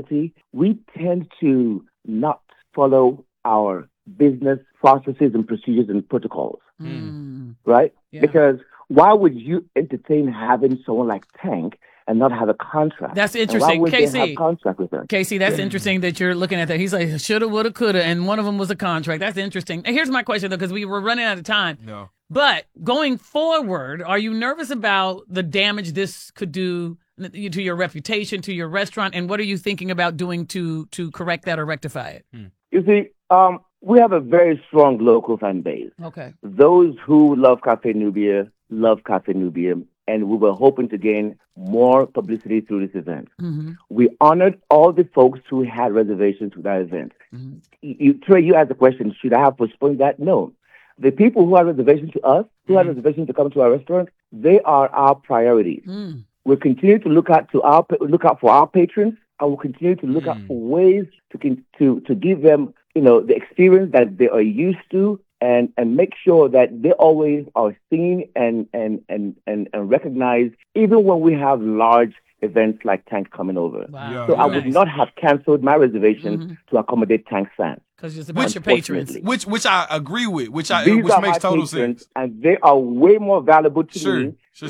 hospitality, we tend to not follow our business processes and procedures and protocols, right? Yeah. Because why would you entertain having someone like Tank and not have a contract? That's And interesting. why would they Casey. have contract with them? Casey, that's interesting that you're looking at that. He's like, shoulda, woulda, coulda, and one of them was a contract. That's interesting. And here's my question, though, because we were running out of time. No. But going forward, are you nervous about the damage this could do to your reputation, to your restaurant, and what are you thinking about doing to correct that or rectify it? You see, we have a very strong local fan base. Okay. Those who love Cafe Nubia love Cafe Nubia, and we were hoping to gain more publicity through this event. We honored all the folks who had reservations for that event. Trey, you asked the question, should I have postponed that? No. The people who had reservations to us, who had reservations to come to our restaurant, they are our priorities. We'll continue to look out for our patrons, and we'll continue to look out for ways to give them, the experience that they are used to, and make sure that they always are seen and recognized, even when we have large events like Tank coming over. Wow. Yeah. So I would not have canceled my reservation to accommodate Tank fans. Because it's about your patrons. Which I agree with, which These makes are my total patrons, sense. and they are way more valuable to me Sure.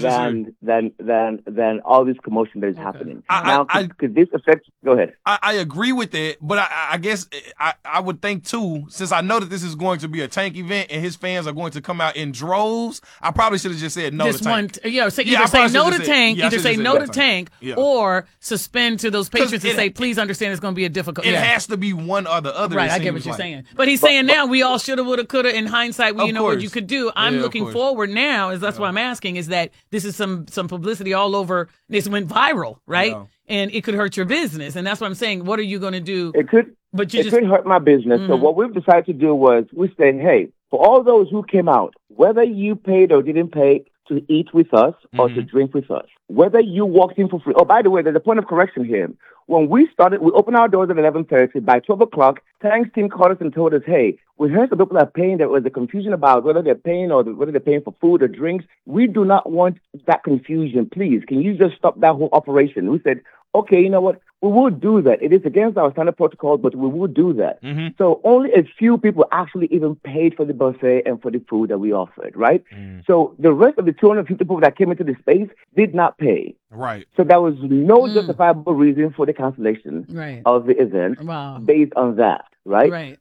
than all this commotion that is happening. I- Could this affect? Go ahead. I agree with that, but I guess I would think too, since I know that this is going to be a Tank event and his fans are going to come out in droves, I probably should have just said no to Tank. Either I say probably no should've to said- Tank, yeah, I either should've say said no no to to Tank, Yeah. or suspend to those patrons and it- say, please understand it's going to be a difficult. It has to be one or the other. Right, I get what you're saying. But he's saying now we all shoulda, woulda, coulda. In hindsight, Of you know what course. you could do. I'm Yeah, of looking course. forward now. That's why I'm asking. Is that this is some publicity all over? This went viral, right? Yeah. And it could hurt your business. And that's what I'm saying. What are you going to do? It could. But you It just could hurt my business. So what we've decided to do was we said, hey, for all those who came out, whether you paid or didn't pay to eat with us or to drink with us, whether you walked in for free. Oh, by the way, there's a point of correction here. When we started, we opened our doors at 11:30. By 12 o'clock, Tank's team called us and told us, hey, we heard some people are paying. There was a confusion about whether they're paying or whether they're paying for food or drinks. We do not want that confusion. Please, can you just stop that whole operation? We said, okay, you know what? We will do that. It is against our standard protocol, but we will do that. So only a few people actually even paid for the buffet and for the food that we offered, right? So the rest of the 250 people that came into the space did not pay. Right. So there was no justifiable reason for the cancellation Right. of the event Wow. based on that, right? Right.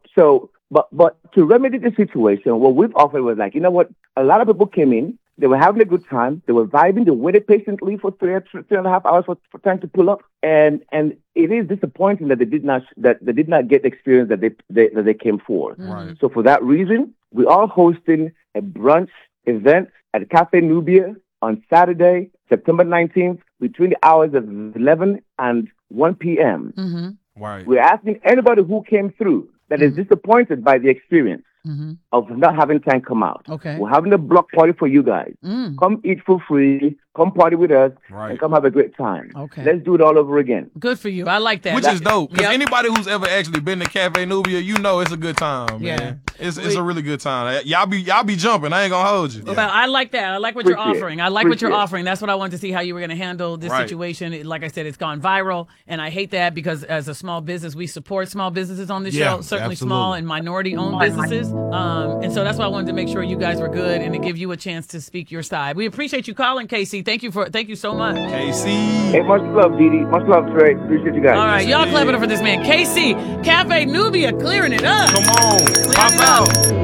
But to remedy the situation, what we've offered was like, you know what? A lot of people came in. They were having a good time. They were vibing. They waited patiently for three and a half hours for time to pull up. And it is disappointing that they did not get the experience that they came for. Right. So for that reason, we are hosting a brunch event at Cafe Nubia on Saturday, September 19th, between the hours of 11 and 1 p.m. Right. We're asking anybody who came through that is disappointed by the experience of not having Tank come out. Okay. We're having a block party for you guys. Come eat for free. Come party with us. Right. And come have a great time. Okay. Let's do it all over again. Good for you. I like that. Which is dope. Because Yep. anybody who's ever actually been to Cafe Nubia, you know it's a good time, Yeah. man. It's a really good time. Y'all be jumping. I ain't gonna hold you. But I like that. I like what you're Appreciate it. offering. I like what you're Appreciate it. offering. That's what I wanted to see how you were going to handle this Right. situation. Like I said, it's gone viral, and I hate that because as a small business, we support small businesses on this Yeah, show, certainly absolutely. small and minority-owned businesses. And so that's why I wanted to make sure you guys were good and to give you a chance to speak your side. We appreciate you calling, Casey. Thank you so much. KC. Hey, much love, Dee Dee. Much love, Trey. Appreciate you guys. All right, y'all clap it up for this man, Casey. Cafe Nubia clearing it up. Come on. Clearing Pop it up. out.